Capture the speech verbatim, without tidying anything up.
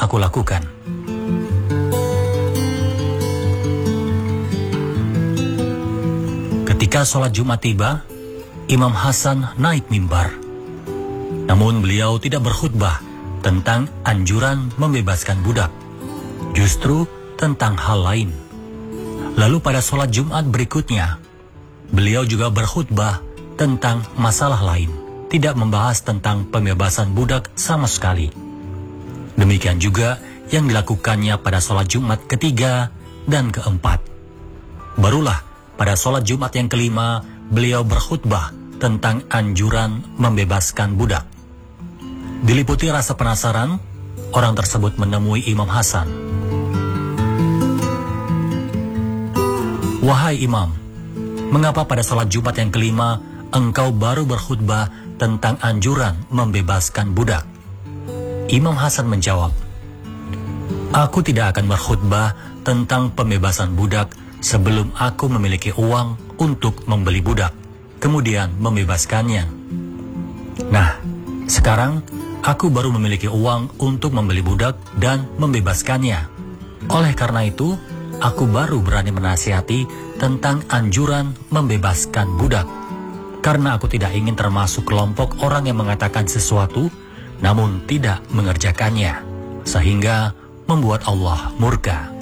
aku lakukan. Ketika sholat Jumat tiba, Imam Hasan naik mimbar. Namun beliau tidak berkhutbah tentang anjuran membebaskan budak, justru tentang hal lain. Lalu pada sholat Jumat berikutnya, beliau juga berkhutbah tentang masalah lain, tidak membahas tentang pembebasan budak sama sekali. Demikian juga yang dilakukannya pada sholat Jumat ketiga dan keempat. Barulah pada sholat Jumat yang kelima, beliau berkhutbah tentang anjuran membebaskan budak. Diliputi rasa penasaran, orang tersebut menemui Imam Hasan. Wahai Imam, mengapa pada sholat Jumat yang kelima engkau baru berkhutbah tentang anjuran membebaskan budak? Imam Hasan menjawab, aku tidak akan berkhutbah tentang pembebasan budak sebelum aku memiliki uang untuk membeli budak, kemudian membebaskannya. Nah, sekarang aku baru memiliki uang untuk membeli budak dan membebaskannya. Oleh karena itu, aku baru berani menasihati tentang anjuran membebaskan budak. Karena aku tidak ingin termasuk kelompok orang yang mengatakan sesuatu, namun tidak mengerjakannya, sehingga membuat Allah murka.